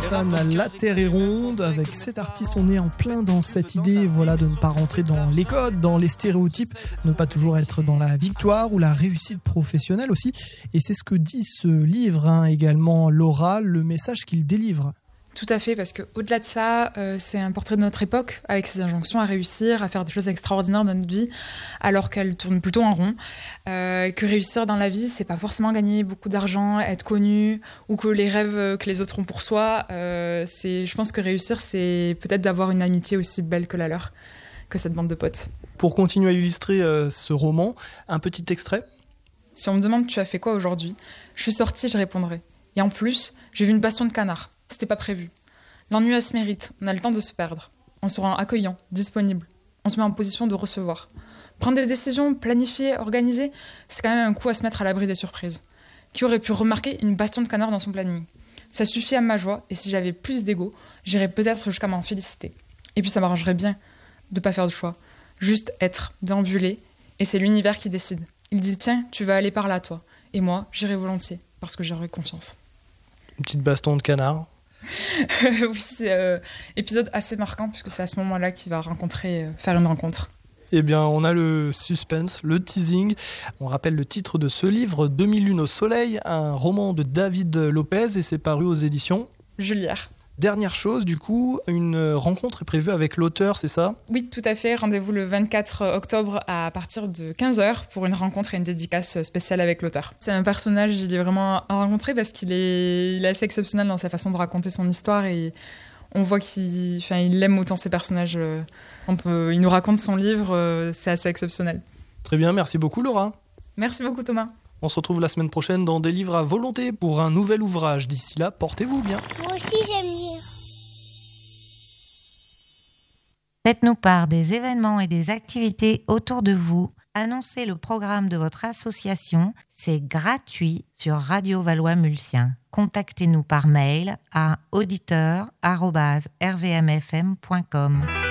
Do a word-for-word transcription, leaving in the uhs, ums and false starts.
Orelsan, La Terre est ronde. Avec cet artiste, on est en plein dans cette idée, voilà, de ne pas rentrer dans les codes, dans les stéréotypes, ne pas toujours être dans la victoire ou la réussite professionnelle aussi. Et c'est ce que dit ce livre, hein, également, Laura, le message qu'il délivre. Tout à fait, parce qu'au-delà de ça, euh, c'est un portrait de notre époque, avec ses injonctions à réussir, à faire des choses extraordinaires dans notre vie, alors qu'elle tourne plutôt en rond. Euh, que réussir dans la vie, c'est pas forcément gagner beaucoup d'argent, être connu, ou que les rêves que les autres ont pour soi. Euh, c'est, je pense que réussir, c'est peut-être d'avoir une amitié aussi belle que la leur, que cette bande de potes. Pour continuer à illustrer euh, ce roman, un petit extrait. Si on me demande « tu as fait quoi aujourd'hui ?» Je suis sortie, je répondrai. Et en plus, j'ai vu une baston de canard. C'était pas prévu. L'ennui, elle se mérite. On a le temps de se perdre. On se rend accueillant, disponible. On se met en position de recevoir. Prendre des décisions, planifier, organiser, c'est quand même un coup à se mettre à l'abri des surprises. Qui aurait pu remarquer une baston de canard dans son planning ? Ça suffit à ma joie, et si j'avais plus d'ego, j'irais peut-être jusqu'à m'en féliciter. Et puis ça m'arrangerait bien de pas faire de choix. Juste être, déambuler, et c'est l'univers qui décide. Il dit « tiens, tu vas aller par là, toi. » Et moi, j'irai volontiers, parce que j'aurai confiance. Une petite baston de canard. Oui, c'est euh, épisode assez marquant puisque c'est à ce moment-là qu'il va rencontrer, euh, faire une rencontre. Eh bien, on a le suspense, le teasing. On rappelle le titre de ce livre, deux mille lunes au soleil, un roman de David Lopez, et c'est paru aux éditions Julière. Dernière chose, du coup, une rencontre est prévue avec l'auteur, c'est ça ? Oui, tout à fait. Rendez-vous le vingt-quatre octobre à partir de quinze heures pour une rencontre et une dédicace spéciale avec l'auteur. C'est un personnage, il est vraiment à rencontrer parce qu'il est, il est assez exceptionnel dans sa façon de raconter son histoire et on voit qu'il enfin, il aime autant ses personnages. Quand euh, il nous raconte son livre, euh, c'est assez exceptionnel. Très bien, merci beaucoup Laura. Merci beaucoup Thomas. On se retrouve la semaine prochaine dans Des livres à volonté pour un nouvel ouvrage. D'ici là, portez-vous bien. Moi aussi j'aime lire. Faites-nous part des événements et des activités autour de vous. Annoncez le programme de votre association. C'est gratuit sur Radio Valois-Mulsien. Contactez-nous par mail à auditeur arobase r v m f m point com.